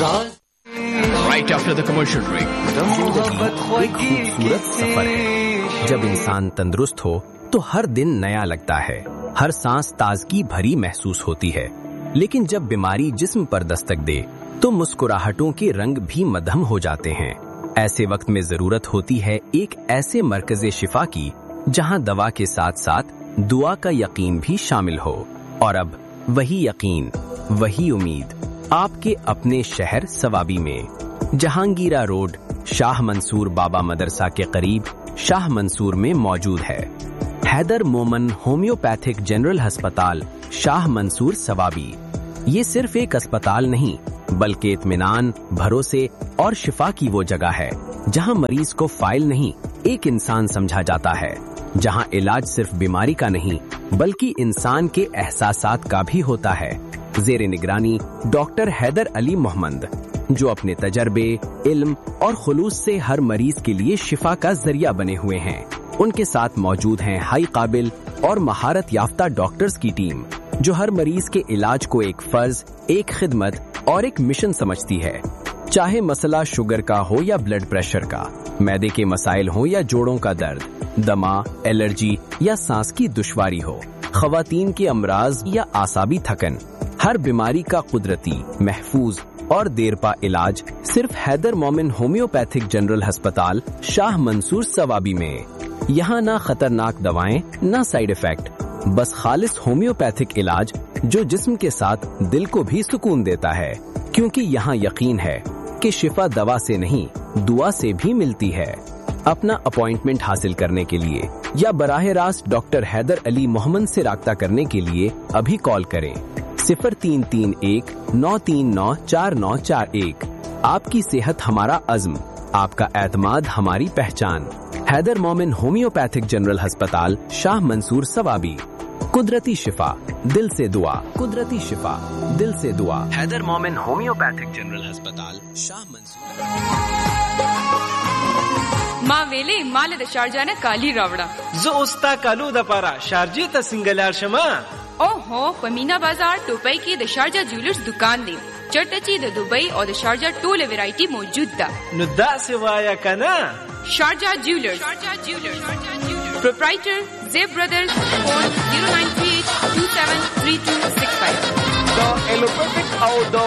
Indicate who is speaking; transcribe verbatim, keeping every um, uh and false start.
Speaker 1: Right after the commercial break.
Speaker 2: खूबसूरत सफर है। जब इंसान तंदुरुस्त हो तो हर दिन नया लगता है, हर सांस ताजगी भरी महसूस होती है। लेकिन जब बीमारी जिस्म पर दस्तक दे तो मुस्कुराहटों के रंग भी मध्यम हो जाते हैं। ऐसे वक्त में जरूरत होती है एक ऐसे मरकज़े शिफा की जहां दवा के साथ साथ दुआ का यकीन भी शामिल हो। और अब वही यकीन, वही उम्मीद आपके अपने शहर सवाबी में, जहांगीरा रोड, शाह मंसूर बाबा मदरसा के करीब शाह मंसूर में मौजूद है। हैदर मोमन होम्योपैथिक जनरल अस्पताल, शाह मंसूर सवाबी। ये सिर्फ एक अस्पताल नहीं बल्कि इत्मीनान, भरोसे और शिफा की वो जगह है जहां मरीज को फाइल नहीं एक इंसान समझा जाता है, जहां इलाज सिर्फ बीमारी का नहीं बल्कि इंसान के एहसासात का भी होता है। जेरे निगरानी डॉक्टर हैदर अली मोहम्मद, जो अपने तजर्बे, इल्म और खुलूस से हर मरीज के लिए शिफा का जरिया बने हुए हैं। उनके साथ मौजूद हैं हाई काबिल और महारत याफ्ता डॉक्टर्स की टीम, जो हर मरीज के इलाज को एक फर्ज, एक खिदमत और एक मिशन समझती है। चाहे मसला शुगर का हो या ब्लड प्रेशर का, मैदे के मसाइल हो या जोड़ों का दर्द, दमा, एलर्जी या सांस की दुश्वारी हो, खवातीन के अमराज या आसाबी थकन, हर बीमारी का कुदरती, महफूज और देरपा इलाज सिर्फ हैदर मोमिन होम्योपैथिक जनरल अस्पताल, शाह मंसूर सवाबी में। यहाँ ना खतरनाक दवाएं, ना साइड इफेक्ट, बस खालिस होम्योपैथिक इलाज जो जिस्म के साथ दिल को भी सुकून देता है। क्योंकि यहाँ यकीन है कि शिफा दवा से नहीं दुआ से भी मिलती है। अपना अपॉइंटमेंट हासिल करने के लिए या बराह रास्त डॉक्टर हैदर अली मोहम्मद से राब्ता करने के लिए अभी कॉल करें सिफर तीन तीन एक नौ तीन नौ चार नौ चार एक। आपकी सेहत हमारा अज़्म, आपका एतमाद हमारी पहचान। हैदर मोमिन होम्योपैथिक जनरल अस्पताल, शाह मंसूर सवाबी। कुदरती शिफा, दिल से दुआ। कुदरती शिफा, दिल से दुआ। हैदर मोमिन होम्योपैथिक जनरल अस्पताल, शाह मंसूर।
Speaker 3: ما ویلې مال د شارجانه کالی راوړه.
Speaker 4: زه اوستا کالو د پاره شارجې ته څنګه لاړ شم؟
Speaker 3: اوهو په مینا بازار ټوپۍ کې د شارجا جولرز دکان دی. چرته چې د دوبۍ او د شارجا ټوله ویرایټي موجود ده.
Speaker 4: نو داسې وایه کنه.
Speaker 3: Sharjah jewellers. Sharjah jewellers. پروپرایټر زیب brothers. Phone zero nine three eight two seven three two six five.
Speaker 4: دا الوپیتک او دا